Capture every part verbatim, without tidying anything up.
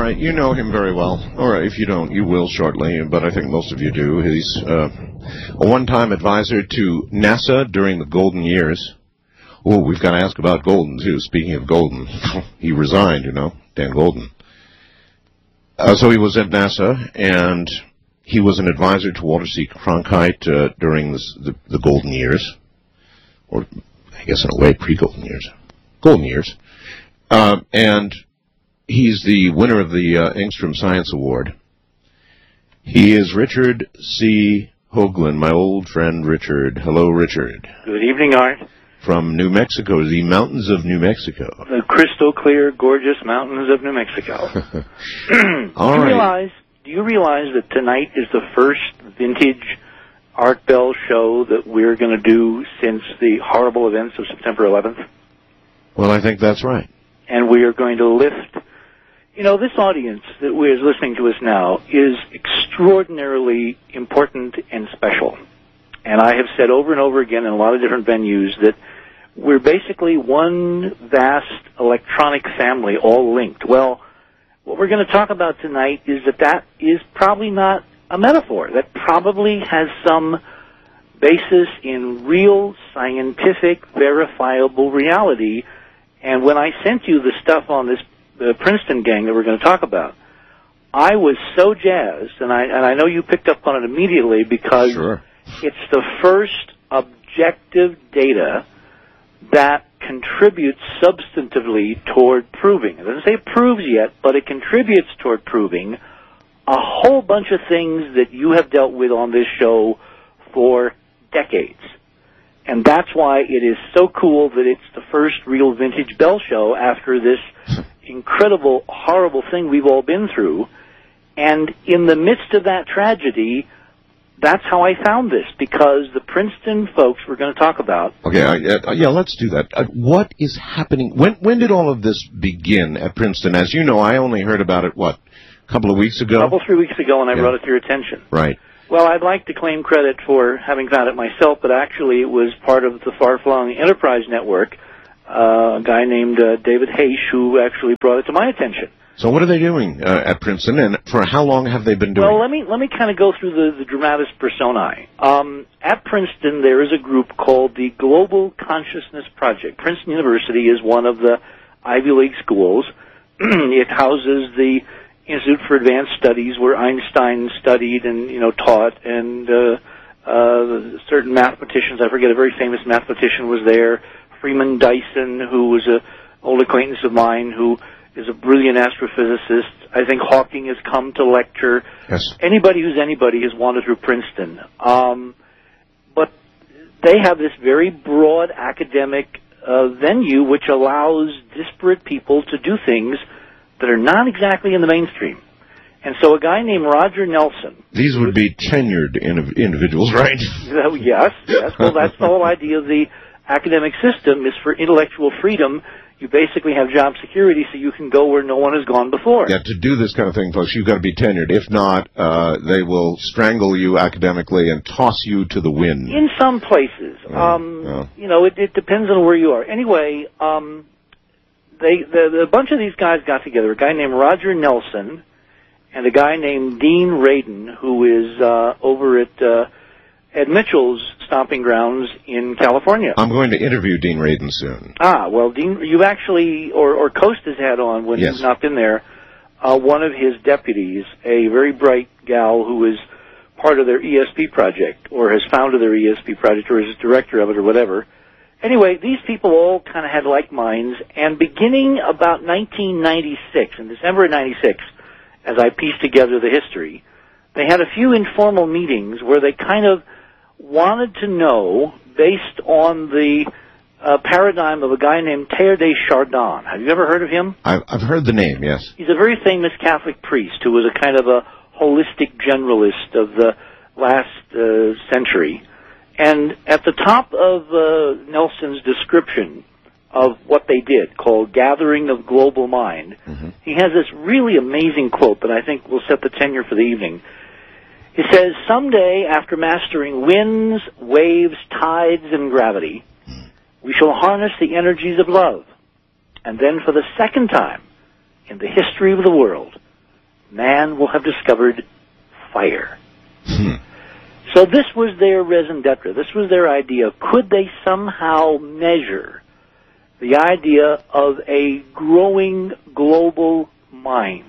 Uh, you know him very well, or if you don't, you will shortly, but I think most of you do. He's uh, a one-time advisor to NASA during the golden years. Oh, we've got to ask about Golden, too. Speaking of Golden, he resigned, you know, Dan Golden. Uh, so he was at NASA, and he was an advisor to Walter C. Cronkite uh, during this, the, the golden years, or I guess in a way, pre-golden years. Golden years. Uh, and he's the winner of the uh, Engstrom Science Award. He is Richard C. Hoagland, my old friend Richard. Hello, Richard. Good evening, Art. From New Mexico, the mountains of New Mexico. The crystal clear, gorgeous mountains of New Mexico. All do you right. realize, do you realize that tonight is the first vintage Art Bell show that we're going to do since the horrible events of September eleventh? Well, I think that's right. And we are going to lift... You know, this audience that is listening to us now is extraordinarily important and special. And I have said over and over again in a lot of different venues that we're basically one vast electronic family, all linked. Well, what we're going to talk about tonight is that that is probably not a metaphor. That probably has some basis in real, scientific, verifiable reality. And when I sent you the stuff on this the Princeton gang that we're going to talk about, I was so jazzed, and I and I know you picked up on it immediately because Sure. It's the first objective data that contributes substantively toward proving. It doesn't say it proves yet, but it contributes toward proving a whole bunch of things that you have dealt with on this show for decades. And that's why it is so cool that it's the first real vintage Bell show after this incredible, horrible thing we've all been through. And in the midst of that tragedy, that's how I found this, because the Princeton folks we're going to talk about. Okay, uh, yeah, let's do that. Uh, what is happening? When when did all of this begin at Princeton? As you know, I only heard about it, what, a couple of weeks ago? A couple, three weeks ago, and I yeah. brought it to your attention. Right. Well, I'd like to claim credit for having found it myself, but actually it was part of the Far-Flung Enterprise Network, uh, a guy named uh, David Haish, who actually brought it to my attention. So what are they doing uh, at Princeton, and for how long have they been doing Well, it? let me let me kind of go through the, the dramatis personae. Um, at Princeton, there is a group called the Global Consciousness Project. Princeton University is one of the Ivy League schools. It houses the Institute for Advanced Studies, where Einstein studied and, you know, taught, and uh, uh, certain mathematicians, I forget, a very famous mathematician was there, Freeman Dyson, who was an old acquaintance of mine, who is a brilliant astrophysicist. I think Hawking has come to lecture. Yes. Anybody who's anybody has wandered through Princeton. Um, but they have this very broad academic uh, venue which allows disparate people to do things that are not exactly in the mainstream. And so a guy named Roger Nelson... These would be tenured indiv- individuals, right? Uh, yes, yes. Well, that's the whole idea of the academic system, is for intellectual freedom. You basically have job security so you can go where no one has gone before. Yeah, to do this kind of thing, folks, you've got to be tenured. If not, uh, they will strangle you academically and toss you to the wind. In some places. Yeah, um, yeah. You know, it, it depends on where you are. Anyway, um, they the, the, a bunch of these guys got together, a guy named Roger Nelson and a guy named Dean Radin, who is uh, over at uh, Ed Mitchell's stomping grounds in California. I'm going to interview Dean Radin soon. Ah, well, Dean, you've actually, or, or Coast has had on when Yes. you've not been there, uh, one of his deputies, a very bright gal who is part of their E S P project, or has founded their E S P project, or is director of it, or whatever. Anyway, these people all kind of had like minds, and beginning about nineteen ninety-six, in December of ninety-six, as I pieced together the history, they had a few informal meetings where they kind of wanted to know, based on the uh, paradigm of a guy named Teilhard Chardin. Have you ever heard of him? I've, I've heard the name, yes. He's a very famous Catholic priest who was a kind of a holistic generalist of the last uh, century. And at the top of uh, Nelson's description of what they did, called Gathering of Global Mind, mm-hmm. he has this really amazing quote that I think will set the tenor for the evening. He says, "Someday, after mastering winds, waves, tides, and gravity, we shall harness the energies of love. And then for the second time in the history of the world, man will have discovered fire. Hmm. So this was their raison d'etre. This was their idea. Could they somehow measure the idea of a growing global mind?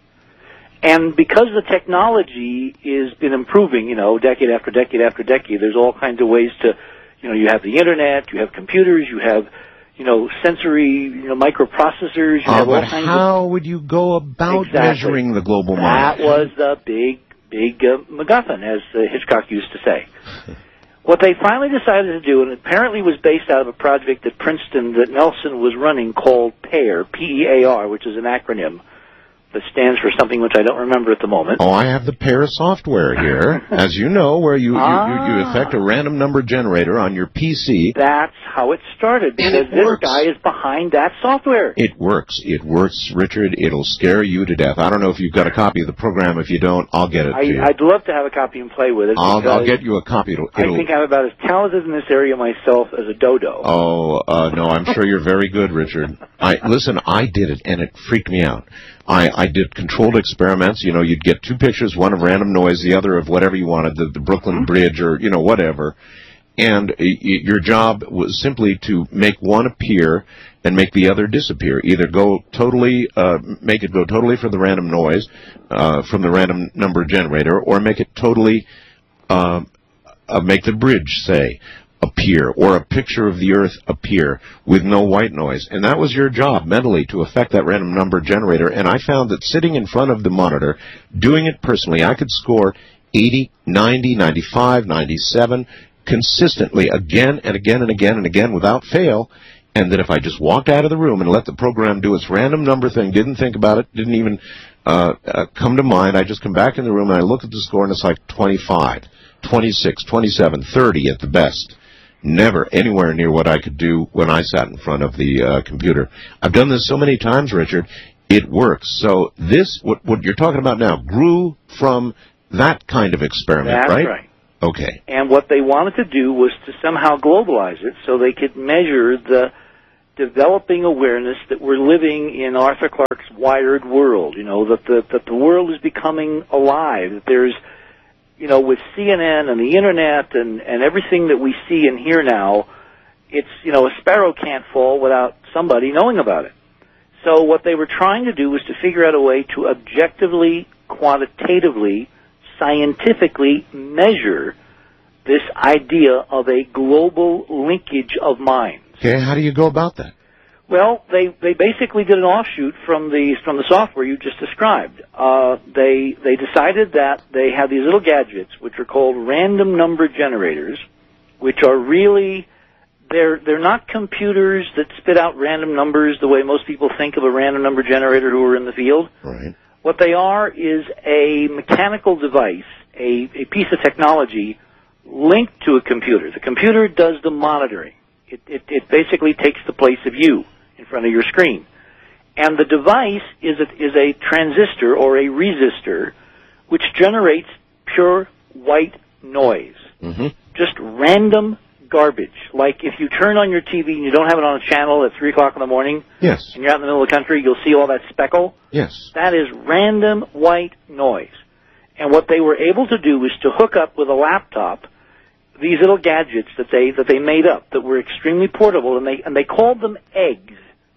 And because the technology has been improving, you know, decade after decade after decade, there's all kinds of ways to, you know, you have the internet, you have computers, you have, you know, sensory, you know, microprocessors. You Uh, have all but kinds how of, would you go about Exactly. measuring the global That mind? was the big, big uh, MacGuffin, as uh, Hitchcock used to say. What they finally decided to do, and apparently was based out of a project at Princeton that Nelson was running called PAIR, P E A R, which is an acronym that stands for something which I don't remember at the moment. Oh, I have the PAIR software here, as you know, where you, ah. you, you, you effect a random number generator on your P C. That's how it started, because And it this works. guy is behind that software. It works. It works, Richard. It'll scare you to death. I don't know if you've got a copy of the program. If you don't, I'll get it I, to you. I'd love to have a copy and play with it. I'll, I'll get you a copy. It'll, it'll, I think I'm about as talented in this area myself as a dodo. Oh, uh, no, I'm sure you're very good, Richard. I listen, I did it, and it freaked me out. I, I did controlled experiments. You know, you'd get two pictures, one of random noise, the other of whatever you wanted, the, the Brooklyn Bridge or, you know, whatever. And uh, y- your job was simply to make one appear and make the other disappear. Either go totally, uh, make it go totally for the random noise uh, from the random number generator, or make it totally, uh, uh, make the bridge, say, appear, or a picture of the Earth appear with no white noise. And that was your job, mentally, to affect that random number generator. And I found that sitting in front of the monitor, doing it personally, I could score eighty, ninety, ninety-five, ninety-seven consistently, again and again and again and again without fail. And that if I just walked out of the room and let the program do its random number thing, didn't think about it, didn't even uh, uh, come to mind, I just come back in the room and I look at the score and it's like twenty-five, twenty-six, twenty-seven, thirty at the best. Never anywhere near what I could do when I sat in front of the uh, computer. I've done this so many times, Richard. It works. So this, what, what you're talking about now, grew from that kind of experiment, That's right? right. Okay. And what they wanted to do was to somehow globalize it so they could measure the developing awareness that we're living in Arthur Clarke's wired world. You know, that the, that the world is becoming alive, that there's, you know, with C N N and the Internet and, and everything that we see and hear now, it's, you know, a sparrow can't fall without somebody knowing about it. So what they were trying to do was to figure out a way to objectively, quantitatively, scientifically measure this idea of a global linkage of minds. Okay, how do you go about that? Well, they, they basically did an offshoot from the from the software you just described. Uh, they they decided that they had these little gadgets which are called random number generators, which are really they're they're not computers that spit out random numbers the way most people think of a random number generator who are in the field. Right. What they are is a mechanical device, a, a piece of technology linked to a computer. The computer does the monitoring. It, it, it basically takes the place of you in front of your screen. And the device is a, is a transistor or a resistor which generates pure white noise. Mm-hmm. Just random garbage. Like if you turn on your T V and you don't have it on a channel at three o'clock in the morning, Yes. and you're out in the middle of the country, you'll see all that speckle. Yes. That is random white noise. And what they were able to do was to hook up with a laptop these little gadgets that they that they made up that were extremely portable, and they and they called them eggs,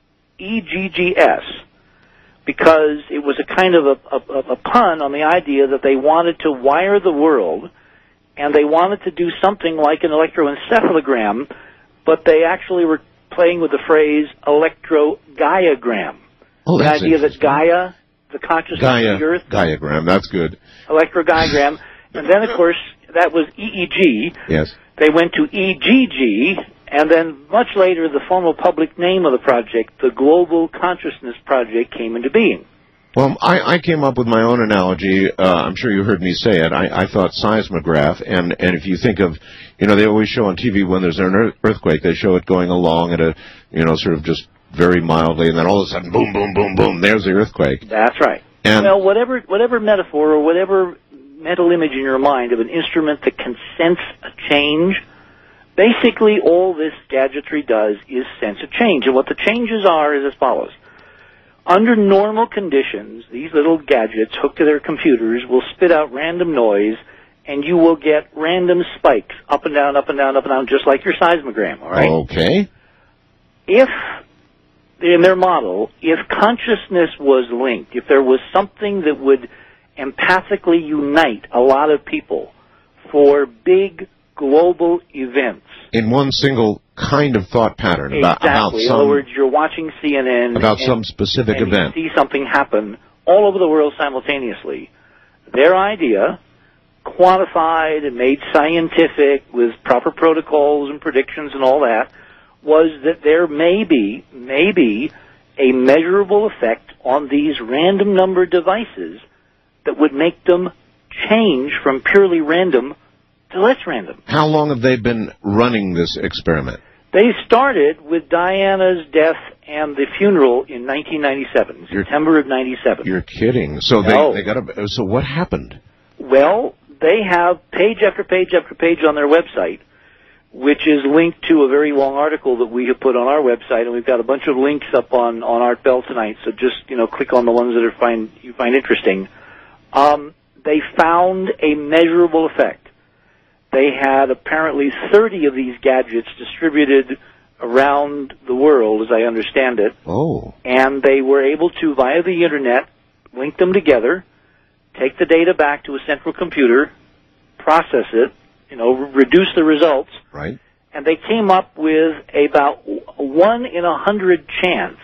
E G G S, because it was a kind of a, a, a pun on the idea that they wanted to wire the world, and they wanted to do something like an electroencephalogram, but they actually were playing with the phrase electrogaiagram. Oh, The that's idea that interesting. Gaia, the consciousness Gaia, of the Earth, diagram, that's good. electrogaiagram, and then of course that was E E G. Yes. They went to E G G, and then much later the formal public name of the project, the Global Consciousness Project, came into being. Well, I, I came up with my own analogy. Uh, I'm sure you heard me say it. I, I thought seismograph, and, and if you think of, you know, they always show on T V when there's an earth- earthquake, they show it going along at a, you know, sort of just very mildly, and then all of a sudden, boom, boom, boom, boom, there's the earthquake. That's right. And well, whatever whatever metaphor or whatever mental image in your mind of an instrument that can sense a change, basically all this gadgetry does is sense a change. And what the changes are is as follows. Under normal conditions, these little gadgets hooked to their computers will spit out random noise, and you will get random spikes up and down, up and down, up and down, just like your seismogram, all right? Okay. If, in their model, if consciousness was linked, if there was something that would empathically unite a lot of people for big global events. In one single kind of thought pattern. Exactly. About, about in some, other words, you're watching C N N. About and, some specific and event. you see something happen all over the world simultaneously. Their idea, quantified and made scientific with proper protocols and predictions and all that, was that there may be, may be a measurable effect on these random number devices that would make them change from purely random to less random. How long have they been running this experiment? They started with Diana's death and the funeral in nineteen ninety-seven, You're, September of ninety-seven. You're kidding. So no. they, they got a, so what happened? Well, they have page after page after page on their website, which is linked to a very long article that we have put on our website, and we've got a bunch of links up on, on Art Bell tonight, so just, you know, click on the ones that are find, you find interesting. Um, they found a measurable effect. They had apparently thirty of these gadgets distributed around the world, as I understand it. Oh. And they were able to, via the Internet, link them together, take the data back to a central computer, process it, you know, reduce the results. Right. And they came up with about one in a hundred chance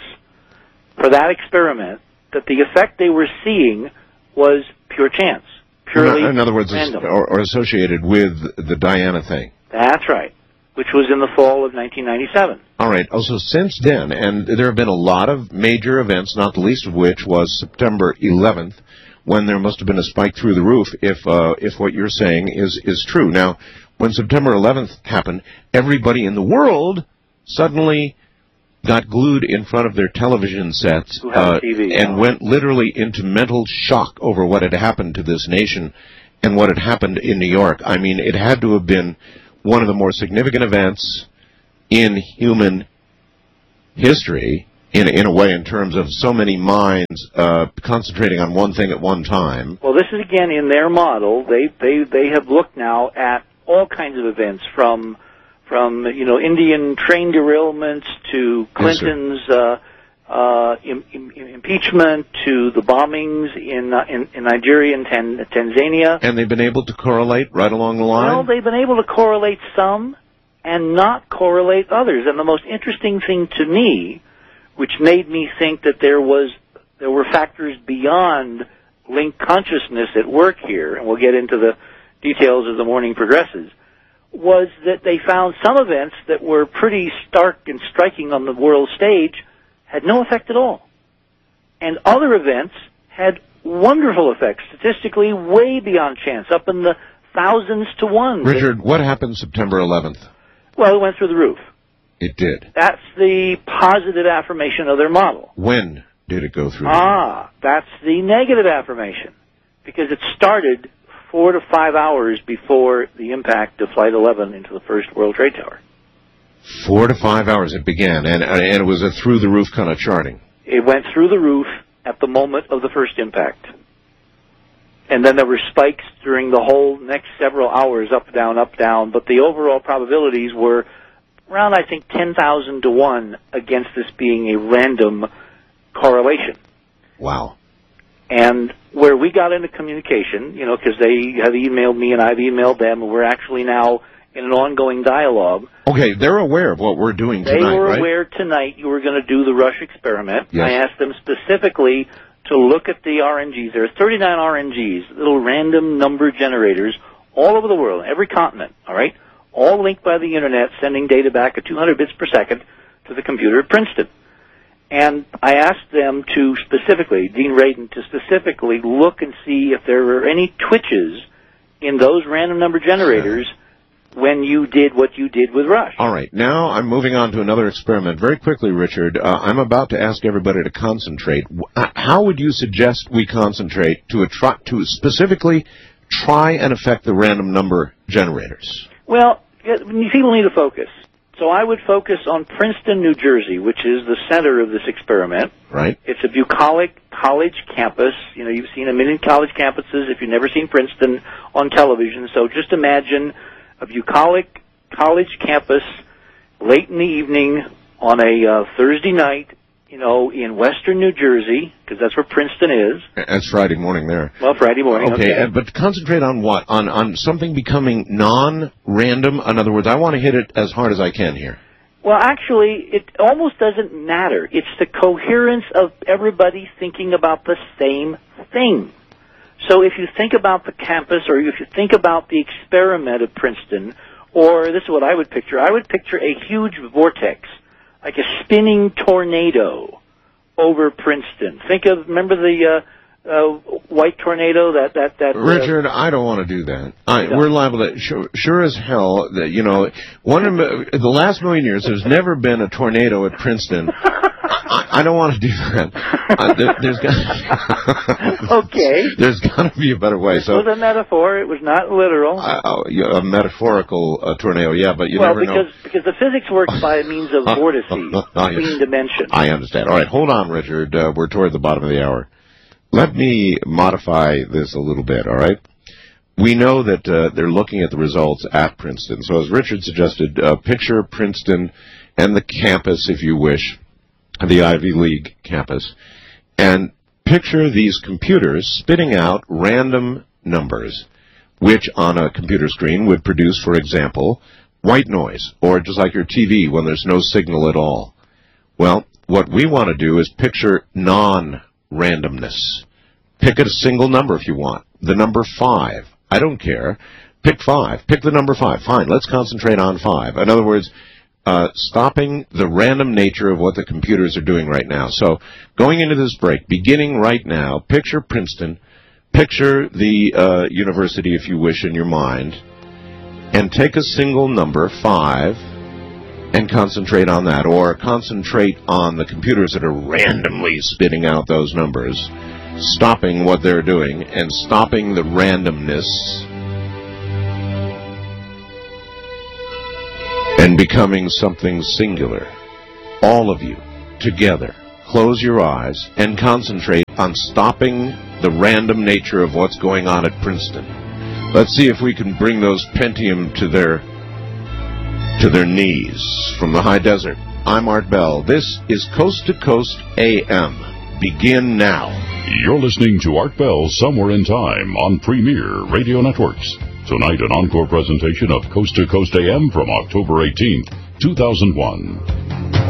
for that experiment that the effect they were seeing was pure chance. Purely in other words, random. Or, or associated with the Diana thing. That's right, which was in the fall of nineteen ninety-seven. All right. Also, since then, and there have been a lot of major events, not the least of which was September eleventh, when there must have been a spike through the roof, if uh, if what you're saying is, is true. Now, when September eleventh happened, everybody in the world suddenly got glued in front of their television sets uh, T V, and yeah. went literally into mental shock over what had happened to this nation and what had happened in New York. I mean, it had to have been one of the more significant events in human history, in in a way, in terms of so many minds uh, concentrating on one thing at one time. Well, this is, again, in their model. They, they, they have looked now at all kinds of events, from From, you know, Indian train derailments to Clinton's yes, uh, uh, im- im- impeachment to the bombings in, uh, in, in Nigeria and Tan- Tanzania. And they've been able to correlate right along the line? Well, they've been able to correlate some and not correlate others. And the most interesting thing to me, which made me think that there was there were factors beyond linked consciousness at work here, and we'll get into the details as the morning progresses, was that they found some events that were pretty stark and striking on the world stage had no effect at all. And other events had wonderful effects, statistically way beyond chance, up in the thousands to one. Richard, what happened September eleventh? Well, it went through the roof. It did. That's the positive affirmation of their model. When did it go through? Ah, that's the negative affirmation, because it started four to five hours before the impact of Flight eleven into the first World Trade Tower. Four to five hours it began, and, and it was a through-the-roof kind of charting. It went through the roof at the moment of the first impact. And then there were spikes during the whole next several hours, up, down, up, down, but the overall probabilities were around, I think, ten thousand to one against this being a random correlation. Wow. And where we got into communication, you know, because they have emailed me and I've emailed them, and we're actually now in an ongoing dialogue. Okay, they're aware of what we're doing they tonight, were right? aware tonight you were going to do the Rush experiment. Yes. I asked them specifically to look at the R N Gs. There are thirty-nine R N Gs, little random number generators, all over the world, every continent, all right? All linked by the Internet, sending data back at two hundred bits per second to the computer at Princeton. And I asked them to specifically, Dean Radin, to specifically look and see if there were any twitches in those random number generators when you did what you did with Rush. All right. Now I'm moving on to another experiment. Very quickly, Richard, uh, I'm about to ask everybody to concentrate. How would you suggest we concentrate to, a try, to specifically try and affect the random number generators? Well, people need to focus. So I would focus on Princeton, New Jersey, which is the center of this experiment. Right. It's a bucolic college campus. You know, you've seen a million college campuses if you've never seen Princeton on television. So just imagine a bucolic college campus late in the evening on a uh, Thursday night, you know, in western New Jersey, because that's where Princeton is. That's Friday morning there. Well, Friday morning, okay. Okay, uh, but concentrate on what? On on something becoming non-random? In other words, I want to hit it as hard as I can here. Well, actually, it almost doesn't matter. It's the coherence of everybody thinking about the same thing. So if you think about the campus, or if you think about the experiment of Princeton, or this is what I would picture, I would picture a huge vortex, like a spinning tornado over Princeton. Think of, remember the uh, uh, white tornado? That that that. Uh, Richard, I don't want to do that. I, we're liable to. Sure, sure as hell that you know, one of the last million years, there's never been a tornado at Princeton. I, I don't want to do that. Uh, there, there's got. Okay. There's got to be a better way. It so was a metaphor. It was not literal. Uh, a metaphorical uh, tornado, yeah, but you well, never because, know. Well, because the physics works by means of vortices between dimensions. I understand. All right, hold on, Richard. Uh, we're toward the bottom of the hour. Let me modify this a little bit, all right? We know that uh, they're looking at the results at Princeton. So as Richard suggested, uh, picture Princeton and the campus, if you wish, the Ivy League campus, and picture these computers spitting out random numbers, which on a computer screen would produce, for example, white noise, or just like your T V when there's no signal at all. Well, what we want to do is picture non-randomness. Pick a single number if you want. The number five. I don't care. Pick five. Pick the number five. Fine, let's concentrate on five. In other words, Uh, stopping the random nature of what the computers are doing right now. So going into this break, beginning right now, picture Princeton, picture the uh, university, if you wish, in your mind, and take a single number, five, and concentrate on that, or concentrate on the computers that are randomly spitting out those numbers, stopping what they're doing, and stopping the randomness, and becoming something singular. All of you, together, close your eyes and concentrate on stopping the random nature of what's going on at Princeton. Let's see if we can bring those Pentium to their to their knees from the high desert. I'm Art Bell. This is Coast to Coast A M. Begin now. You're listening to Art Bell Somewhere in Time on Premier Radio Networks. Tonight, an encore presentation of Coast to Coast A M from October eighteenth, two thousand one.